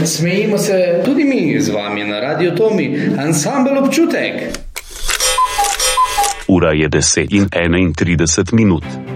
Smejimo se tudi mi z vami na Radio Tomi, ansambel Občutek. Ura je 10:31.